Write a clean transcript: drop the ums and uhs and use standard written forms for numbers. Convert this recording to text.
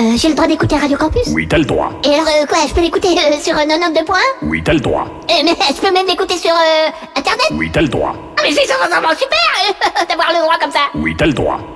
J'ai le droit d'écouter Radio Campus? Oui, t'as le droit. Et alors, quoi, je peux l'écouter sur 92 points? Oui, t'as le droit. Mais je peux même l'écouter sur Internet? Oui, t'as le droit. Ah, mais c'est vraiment super d'avoir le droit comme ça! Oui, t'as le droit.